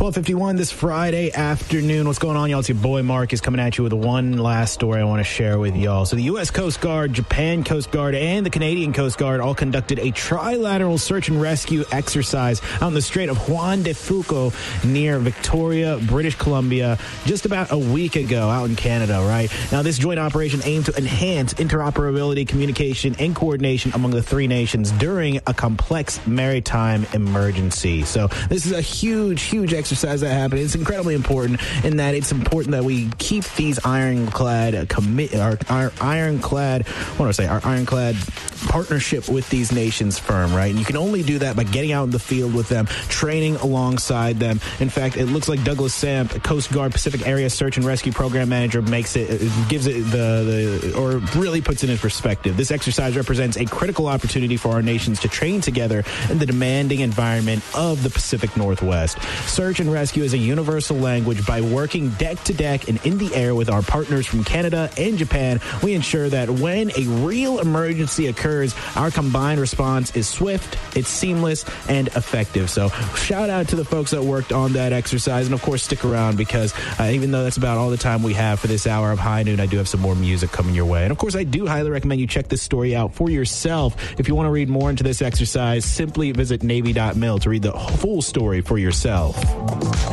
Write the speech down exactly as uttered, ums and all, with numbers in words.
twelve fifty-one this Friday afternoon. What's going on, y'all? It's your boy Marcus coming at you with one last story I want to share with y'all. So the U S Coast Guard, Japan Coast Guard, and the Canadian Coast Guard all conducted a trilateral search and rescue exercise out in the Strait of Juan de Fuca near Victoria, British Columbia, just about a week ago out in Canada, right? Now, this joint operation aimed to enhance interoperability, communication, and coordination among the three nations during a complex maritime emergency. So this is a huge, huge exercise that happened. It's incredibly important in that it's important that we keep these ironclad commit, our, our ironclad, what do I say, our ironclad partnership with these nations firm, right? And you can only do that by getting out in the field with them, training alongside them. In fact, it looks like Douglas Samp, Coast Guard Pacific Area Search and Rescue Program Manager, makes it, it gives it the, the, or really puts it in perspective. This exercise represents a critical opportunity for our nations to train together in the demanding environment of the Pacific Northwest. Search and rescue is a universal language. By working deck to deck and in the air with our partners from Canada and Japan, we ensure that when a real emergency occurs, our combined response is swift, it's seamless, and effective. So shout out to the folks that worked on that exercise. And of course, stick around because uh, even though that's about all the time we have for this hour of High Noon, I do have some more music coming your way. And of course, I do highly recommend you check this story out for yourself. If you want to read more into this exercise, simply visit Navy dot mil to read the full story for yourself.